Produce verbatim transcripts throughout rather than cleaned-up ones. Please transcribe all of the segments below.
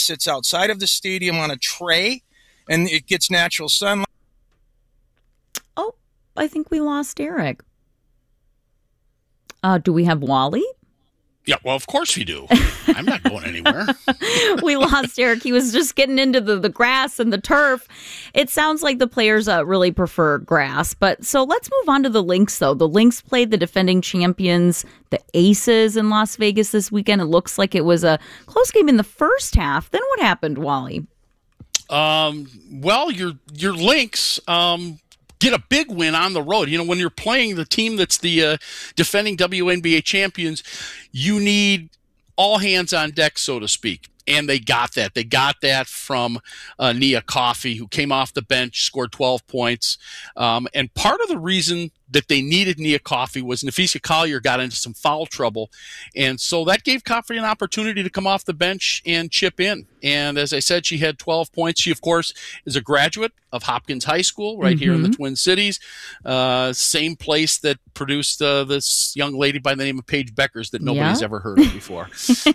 sits outside of the stadium on a tray, and it gets natural sunlight. Oh, I think we lost Eric. Uh, do we have Wally? Yeah, well, of course we do. I'm not going anywhere. We lost Eric. He was just getting into the, the grass and the turf. It sounds like the players uh, really prefer grass. But so let's move on to the Lynx, though. The Lynx played the defending champions, the Aces, in Las Vegas this weekend. It looks like it was a close game in the first half. Then what happened, Wally? Um, well, your your Lynx um, get a big win on the road. You know, when you're playing the team that's the uh, defending W N B A champions, you need all hands on deck, so to speak. And they got that. They got that from uh, Nia Coffey, who came off the bench, scored twelve points. Um, and part of the reason that they needed Nia Coffey was Napheesa Collier got into some foul trouble. And so that gave Coffey an opportunity to come off the bench and chip in. And as I said, she had twelve points. She, of course, is a graduate of Hopkins High School right mm-hmm. here in the Twin Cities. Uh, same place that produced uh, this young lady by the name of Paige Beckers that nobody's yeah. ever heard of before.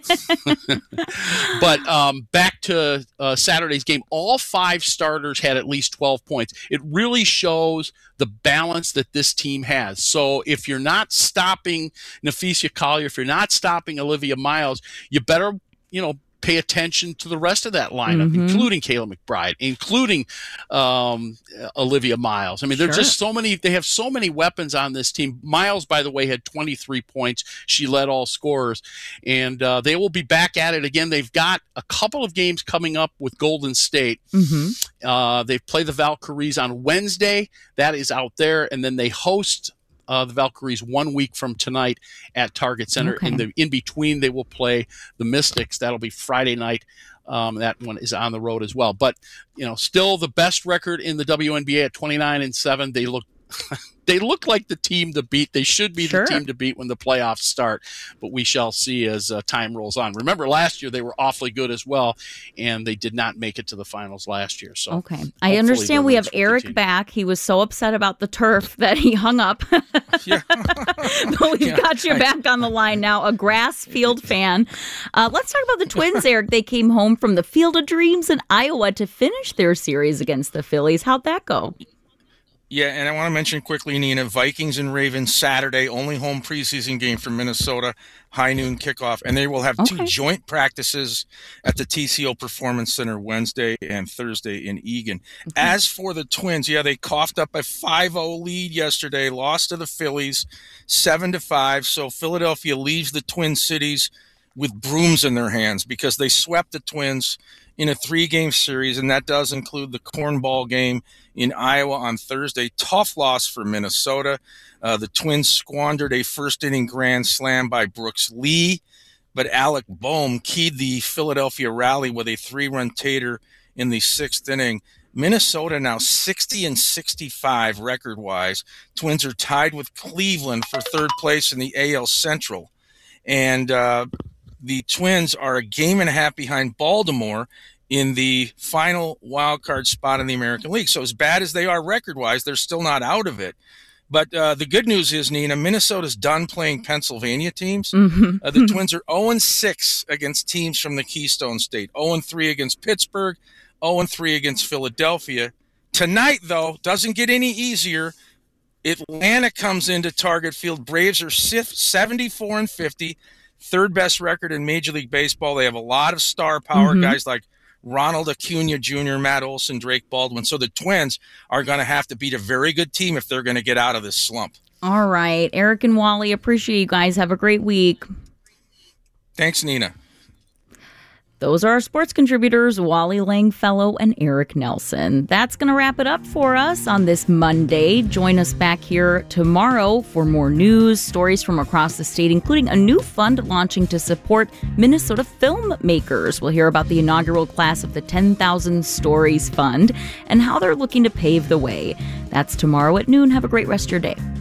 But um, back to uh, Saturday's game, all five starters had at least twelve points. It really shows the balance that this team has. So if you're not stopping Napheesa Collier, if you're not stopping Olivia Miles, you better, you know, pay attention to the rest of that lineup, mm-hmm. including Kayla McBride, including um, Olivia Miles. I mean, there's sure. just so many, they have so many weapons on this team. Miles, by the way, had twenty-three points. She led all scorers, and uh, they will be back at it again. They've got a couple of games coming up with Golden State. Mm-hmm. Uh, they play the Valkyries on Wednesday. That is out there, and then they host Uh, the Valkyries one week from tonight at Target Center. Okay. In the in between, they will play the Mystics. That'll be Friday night. Um, that one is on the road as well. But you know, still the best record in the W N B A at twenty-nine and seven. They look they look like the team to beat. They should be sure. the team to beat when the playoffs start. But we shall see as uh, time rolls on. Remember, last year they were awfully good as well, and they did not make it to the finals last year. So okay, I understand we have Eric continue. back. He was so upset about the turf that he hung up. Yeah. But we've yeah. got you back on the line now, a grass field fan. Uh, let's talk about the Twins, Eric. They came home from the Field of Dreams in Iowa to finish their series against the Phillies. How'd that go? Yeah, and I want to mention quickly, Nina, Vikings and Ravens Saturday, only home preseason game for Minnesota, high noon kickoff. And they will have okay. two joint practices at the T C O Performance Center Wednesday and Thursday in Eagan. Okay. As for the Twins, yeah, they coughed up a five oh lead yesterday, lost to the Phillies seven to five. So Philadelphia leaves the Twin Cities with brooms in their hands because they swept the Twins in a three-game series, and that does include the cornball game in Iowa on Thursday. Tough loss for Minnesota. Uh, the Twins squandered a first-inning grand slam by Brooks Lee, but Alec Boehm keyed the Philadelphia rally with a three-run tater in the sixth inning. Minnesota now sixty and sixty-five record-wise. Twins are tied with Cleveland for third place in the A L Central. And uh, the Twins are a game and a half behind Baltimore in the final wild card spot in the American League. So as bad as they are record-wise, they're still not out of it. But uh, the good news is, Nina, Minnesota's done playing Pennsylvania teams. Mm-hmm. Uh, the Twins are oh and six against teams from the Keystone State, oh and three against Pittsburgh, oh and three against Philadelphia. Tonight, though, doesn't get any easier. Atlanta comes into Target Field. Braves are seventy-four and fifty, third best record in Major League Baseball. They have a lot of star power, mm-hmm. guys like Ronald Acuna Junior, Matt Olson, Drake Baldwin. So the Twins are going to have to beat a very good team if they're going to get out of this slump. All right. Eric and Wally, appreciate you guys. Have a great week. Thanks, Nina. Those are our sports contributors, Wally Langfellow and Eric Nelson. That's going to wrap it up for us on this Monday. Join us back here tomorrow for more news, stories from across the state, including a new fund launching to support Minnesota filmmakers. We'll hear about the inaugural class of the ten thousand Stories Fund and how they're looking to pave the way. That's tomorrow at noon. Have a great rest of your day.